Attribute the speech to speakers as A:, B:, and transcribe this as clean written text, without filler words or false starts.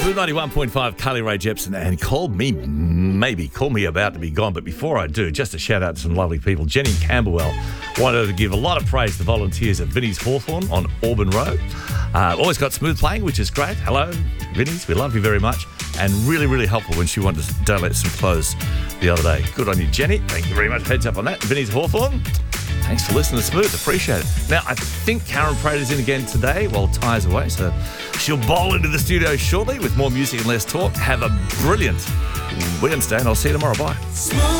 A: Smooth 91.5, Carly Rae Jepsen, and call me about to be gone. But before I do, just a shout out to some lovely people. Jenny Camberwell wanted to give a lot of praise to the volunteers at Vinnie's Hawthorn on Auburn Road. Always got Smooth playing, which is great. Hello, Vinnie's, we love you very much. And really, really helpful when she wanted to donate some clothes the other day. Good on you, Jenny. Thank you very much. Heads up on that. Vinnie's Hawthorn. Thanks for listening to Smooth. Appreciate it. Now, I think Karen Prater's in again today while Ty's away, so she'll bowl into the studio shortly with more music and less talk. Have a brilliant Wednesday, and I'll see you tomorrow. Bye.